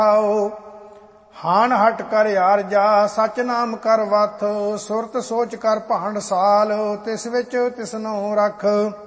ਹਾਨ ਹਟ ਕਰ ਆਰਜਾ ਸਚ ਨਾਮ ਕਰ ਵਥ ਸੁਰਤ ਸੋਚ ਕਰ ਭਾਂਡ ਸਾਲ ਤਿਸ ਵਿੱਚ ਤਿਸਨੋ ਰਖ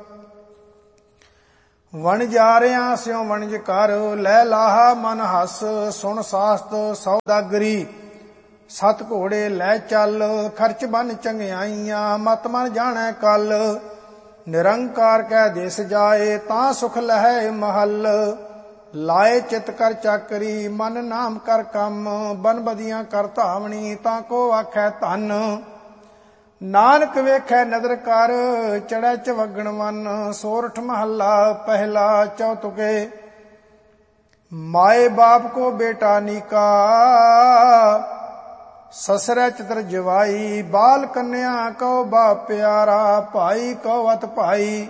ਵਣਜਾਰਿਆਂ ਸਿਉ ਵਣਜ ਕਰ ਲੈ ਲਾਹਾ ਮਨ ਹਸ ਸੁਣ ਸਾਸਤ ਸੌਦਾਗਰੀ ਸਤ ਘੋੜੇ ਲੈ ਚੱਲ ਖਰਚ ਬਨ ਚੰਗਿਆਈਆਂ ਮਤ ਮਨ ਜਾਣੈ ਕਲ ਨਿਰੰਕਾਰ ਕੈ ਦੇਸ ਜਾਏ ਤਾਂ ਸੁਖ ਲਹੈ ਮਹਲ ਲਾਏ ਚਿਤ ਕਰ ਚਾਕਰੀ ਮਨ ਨਾਮ ਕਰ ਕੰਮ ਬਨ ਬਦੀਆਂ ਕਰ ਧਾਵਣੀ ਤਾਂ ਕੋ ਆਖੈ ਧਨ ਨਾਨਕ ਵੇਖੈ ਨਦਰ ਕਰ ਚੜੈ ਚਵਗਣ ਵਨ ਸੋਰਠ ਮਹੱਲਾ ਪਹਿਲਾ ਚੌਤੁਕੇ ਮਾਏ ਬਾਪ ਕੋ ਬੇਟਾ ਨੀਕਾ ਸਸਰੈ ਚਤਰ ਜਵਾਈ ਬਾਲ ਕੰਨਿਆ ਕਉ ਬਾਪ ਪਿਆਰਾ ਭਾਈ ਕਉ ਅਤ ਭਾਈ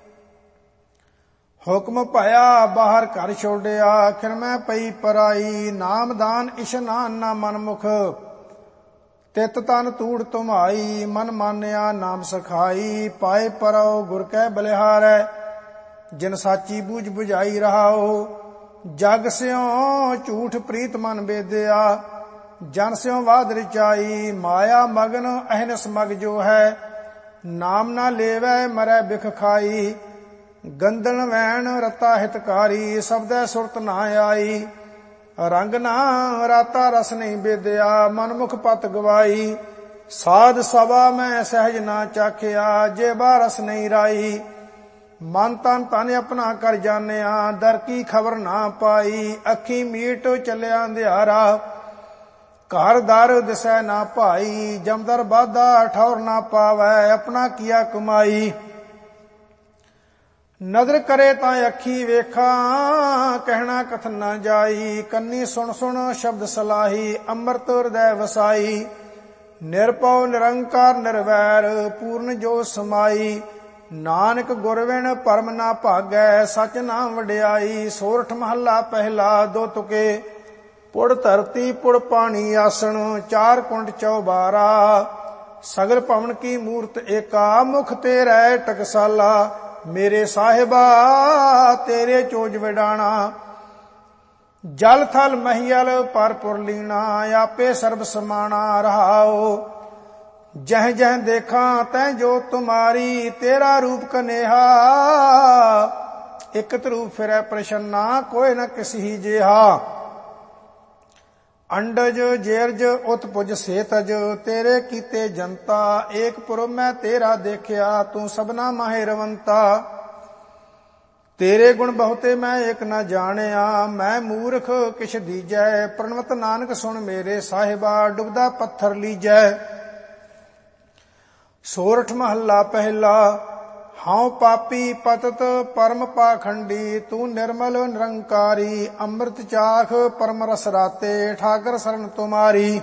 ਹੁਕਮ ਭਇਆ ਬਾਹਰ ਘਰ ਛੋੜਿਆ ਖਿਰ ਮੈਂ ਪਈ ਪਰਾਈ ਨਾਮਦਾਨ ਇਸ਼ਨਾਨ ਨਾ ਮਨਮੁਖ ਤਿਤ ਤਨ ਤੂੜ ਤੁਮਾਈ ਮਨ ਮਾਨਿਆ ਨਾਮ ਸਖਾਈ ਪਾਏ ਪਰਉ ਗੁਰ ਕੈ ਬਲਿਹਾਰੈ ਜਿਨ ਸਾਚੀ ਬੂਝ 부ਝਾਈ ਰਹਾਓ ਜਗ ਸਿਉ ਝੂਠ ਪ੍ਰੀਤ ਮਨ ਬੇਦਿਆ ਜਨ ਸਿਉ ਬਾਦ ਰਚਾਈ ਮਾਇਆ ਮਗਨ ਅਹਨਸ ਮਗ ਜੋ ਹੈ ਨਾਮ ਨਾ ਲੇਵੈ ਮਰੈ ਬਿਖ ਖਾਈ ਗੰਦਨ ਵੈਣ ਰਤਾ ਹਿਤਕਾਰੀ ਸਬਦੈ ਸੁਰਤ ਨਾ ਆਈ ਰੰਗ ਨਾ ਰਾਤਾ ਰਸ ਨਹੀਂ ਬੇਦਿਆ ਮਨਮੁਖ ਪਤ ਗਵਾਈ ਸਾਧ ਸਭਾ ਮੈਂ ਸਹਿਜ ਨਾ ਚਾਖਿਆ ਜੇ ਬਾ ਰਸ ਨਹੀਂ ਰਾਈ ਮਨ ਤਨ ਤਨ ਆਪਣਾ ਕਰ ਜਾਣਿਆ ਦਰ ਕੀ ਖਬਰ ਨਾ ਪਾਈ ਅੱਖੀ ਮੀਟ ਚੱਲਿਆ ਅੰਧਿਆਰਾ ਘਰ ਦਰ ਦਿਸੈ ਨਾ ਭਾਈ ਜਮਦਰ ਬਾਧਾ ਠੌਰ ਨਾ ਪਾਵੈ ਆਪਣਾ ਕੀਆ ਕਮਾਈ ਨਦਰ ਕਰੇ ਤਾਂ ਅੱਖੀ ਵੇਖਾਂ ਕਹਿਣਾ ਕਥਨ ਨਾ ਜਾਈ ਕੰਨੀ ਸੁਣ ਸੁਣ ਸ਼ਬਦ ਸਲਾਹੀ ਅੰਮ੍ਰਿਤ ਹਿਰਦੈ ਵਸਾਈ ਨਿਰਭਉ ਨਿਰੰਕਾਰ ਨਿਰਵੈਰ ਪੂਰਨ ਜੋ ਸਮਾਈ ਨਾਨਕ ਗੁਰ ਬਿਨ ਭਰਮ ਨਾ ਭਾਗੈ ਸਚ ਨਾਮ ਵਡਿਆਈ ਸੋਰਠ ਮਹੱਲਾ ਪਹਿਲਾ ਦੋ ਤੁਕੇ ਪੁੜ ਧਰਤੀ ਪੁੜ ਪਾਣੀ ਆਸਣ ਚਾਰ ਕੁੰਡ ਚੌਬਾਰਾ ਸਗਲ ਭਵਨ ਕੀ ਮੂਰਤ ਏਕਾ ਮੁਖ ਤੇਰੇ ਟਕਸਾਲਾ ਮੇਰੇ ਸਾਹਿਬਾ ਤੇਰੇ ਚੋਜ ਵਿਡਾਣਾ ਜਲ ਥਲ ਮਹੀਲ ਪਰਪੁਰ ਲੀਣਾ ਆਪੇ ਸਰਬ ਸਮਾਣਾ ਰਹਾਓ ਜਹ ਜਹ ਦੇਖਾਂ ਤੈ ਜੋ ਤੁਮਾਰੀ ਤੇਰਾ ਰੂਪ ਕਨੇਹਾ ਇਕ ਤਰੂਪ ਫਿਰੈ ਪ੍ਰਸ਼ੰਨਾ ਕੋਈ ਨ ਕਿਸੀ ਜਿਹਾ ਅੰਡਜ ਜੇਰਜ ਉਤਪੁਜ ਸੇਤਜ ਤੇਰੇ ਕੀਤੇ ਜਨਤਾ ਏਕ ਪੁਰਬ ਮੈਂ ਤੇਰਾ ਦੇਖਿਆ ਤੂੰ ਸਭਨਾ ਮਾਹਿਰਵੰਤਾ ਤੇਰੇ ਗੁਣ ਬਹੁਤੇ ਮੈਂ ਏਕ ਨਾ ਜਾਣਿਆ ਮੈਂ ਮੂਰਖ ਕਿਛ ਦੀਜੈ ਪ੍ਰਣਵਤ ਨਾਨਕ ਸੁਣ ਮੇਰੇ ਸਾਹਿਬਾ ਡੁੱਬਦਾ ਪੱਥਰ ਲੀਜੈ ਸੋਰਠ ਮਹੱਲਾ ਪਹਿਲਾ ਹਉ ਪਾਪੀ ਪਤਤ ਪਰਮ ਪਾਖੰਡੀ ਤੂੰ ਨਿਰਮਲ ਨਿਰੰਕਾਰੀ ਅੰਮ੍ਰਿਤ ਚਾਖ ਪਰਮ ਰਸ ਰਾਤੇ ਠਾਕਰ ਸਰਨ ਤੁਮਾਰੀ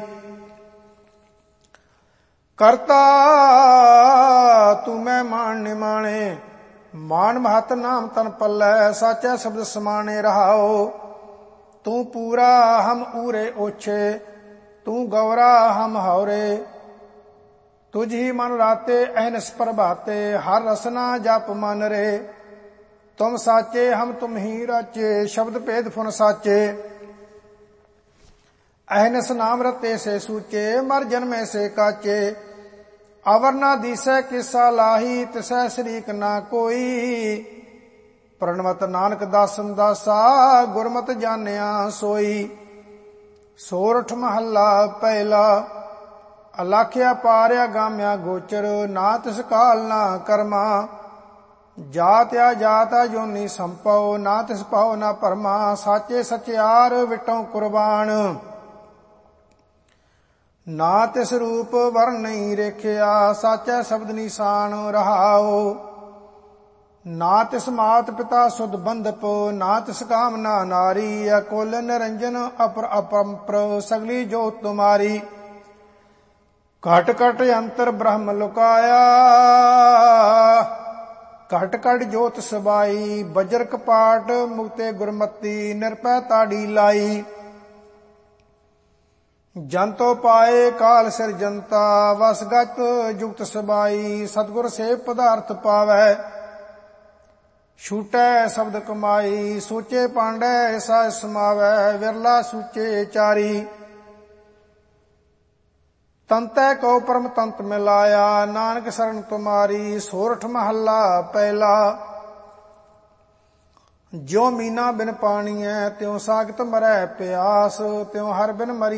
ਕਰਤਾ ਤੂੰ ਮੈਂ ਮਾਣ ਨਿਮਾਣੇ ਮਾਨ ਮਹਤ ਨਾਮ ਤਨ ਪੱਲੇ ਸਾਚਾ ਸ਼ਬਦ ਸਮਾਣੇ ਰਹਾਓ ਤੂੰ ਪੂਰਾ ਹਮ ਊਰੇ ਓਛੇ ਤੂੰ ਗੌਰਾ ਹਮ ਹੌਰੇ ਤੁਝ ਹੀ ਮਨ ਰਾਤੇ ਅਹਨਸ ਪ੍ਰਭਾਤੇ ਹਰ ਰਸਨਾ ਜਪ ਮਨ ਰੇ ਤੁਮ ਸਾਚੇ ਹਮ ਤੁਮ ਹੀ ਰਾਚੇ ਸ਼ਬਦ ਭੇਦ ਫੁਨ ਸਾਚੇ ਅਹਨਸ ਨਾਮ ਰਤੇ ਸੇ ਸੂਚੇ ਮਰ ਜਨਮੇ ਸੇ ਕਾਚੇ ਅਵਰ ਨਾ ਦੀਸੈ ਕਿਸਾ ਲਾਹੀ ਤਿਸੈ ਸ਼ਰੀਕ ਨਾ ਕੋਈ ਪ੍ਰਣਵਤ ਨਾਨਕ ਦਾਸਨ ਦਾਸਾ ਗੁਰਮਤਿ ਜਾਣਿਆ ਸੋਈ ਸੋਰਠ ਮਹੱਲਾ ਪਹਿਲਾ ਅਲਾਖਿਆ ਪਾਰਿਆ ਗਾਮਿਆ ਗੋਚਰ ਨਾ ਤਿਸ ਕਾਲ ਨਾ ਕਰਮਾ ਜਾਤਿਆ ਜਾਤਾ ਜੋਨੀ ਸੰਪਉ ਨਾ ਤਿਸ ਪਾਉ ਨਾ ਪਰਮਾ ਸਾਚੇ ਸਚਿਆਰ ਵਿਟੋਂ ਕੁਰਬਾਨ ਨਾ ਤਿਸ ਰੂਪ ਵਰਨ ਨਹੀਂ ਰੇਖਿਆ ਸਾਚਾ ਸ਼ਬਦ ਨਿਸ਼ਾਨ ਰਹਾਓ ਨਾ ਤਿਸ ਮਾਤ ਪਿਤਾ ਸੁਧ ਬੰਧਪ ਨਾ ਤਿਸ ਕਾਮਨਾ ਨਾਰੀ ਅਕੁਲ ਨਿਰੰਜਨ ਅਪਰ ਅਪੰਪਰ ਸਗਲੀ ਜੋਤ ਤੁਮਾਰੀ ਘਟ ਘਟ ਅੰਤਰ ਬ੍ਰਹਮ ਲੁਕਾਇਆ ਘਟ ਘਟ ਜੋਤ ਸਬਾਈ ਬਜਰ ਕਪਾਟ ਮੁਕਤੇ ਗੁਰਮਤੀ ਨਿਰਪੈ ਤਾੜੀ ਲਾਈ ਜੰਤੋ ਪਾਏ ਕਾਲ ਸਿਰ ਜਨਤਾ ਵਸਗਤ ਜੁਗਤ ਸਬਾਈ ਸਤਿਗੁਰ ਸੇ ਪਦਾਰਥ ਪਾਵੈ ਛੂਟੈ ਸ਼ਬਦ ਕਮਾਈ, ਸੋਚੇ ਪਾਂਡੈ ਐਸਾ ਸਮਾਵੈ, ਵਿਰਲਾ ਸੂਚੇ ਚਾਰੀ। ਤੰਤੈ ਕਉ ਪਰਮ ਤੰਤ ਮਿਲਾਇਆ, ਨਾਨਕ ਸਰਣ ਤੁਮਾਰੀ। ਸੋਰਠ ਮਹੱਲਾ ਪਹਿਲਾ। ਜਿਉ ਮੀਨਾ ਬਿਨ ਪਾਣੀਐ, ਤਿਉ ਸਾਗਤ ਮਰੈ ਪਿਆਸ, ਤਿਉ ਹਰ ਬਿਨ ਮਰੀ